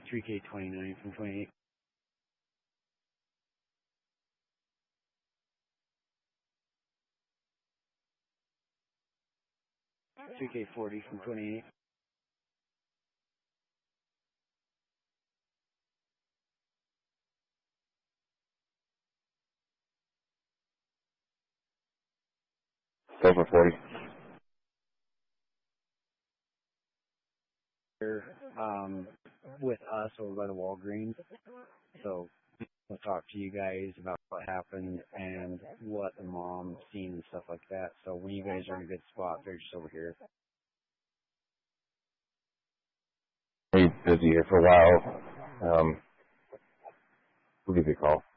3K29 from 28. 3K40 from 28. Silver 40. Um, with us over by the Walgreens. So we'll talk to you guys about what happened and what the mom's seen and stuff like that. So when you guys are in a good spot, they're just over here. He's busy here for a while. We'll give you a call.